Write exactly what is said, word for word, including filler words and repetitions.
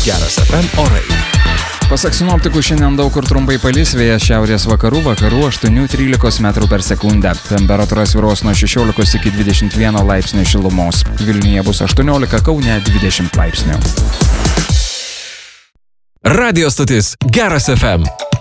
Geras F M orai. Pasak sinoptikų, šiandien daug kur trumpai palis, vėjas šiaurės vakarų, vakarų aštuoni trylika metrų per sekundę. Temperatūra svyruos nuo šešiolikos iki dvidešimt vieno laipsnio šilumos. Vilniuje bus aštuoniolika, Kaune dvidešimt laipsnių. Radio stotis Geras F M.